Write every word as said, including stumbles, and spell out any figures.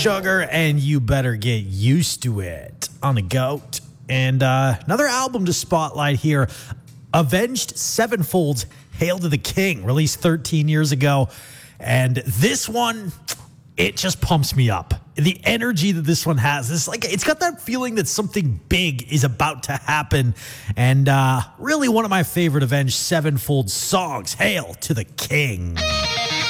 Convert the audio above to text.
Sugar, and you better get used to it on the GOAT. And uh, another album to spotlight here, Avenged Sevenfold's Hail to the King, released thirteen years ago. And this one, it just pumps me up. The energy that this one has, it's like it's got that feeling that something big is about to happen. And uh, really one of my favorite Avenged Sevenfold songs, Hail to the King.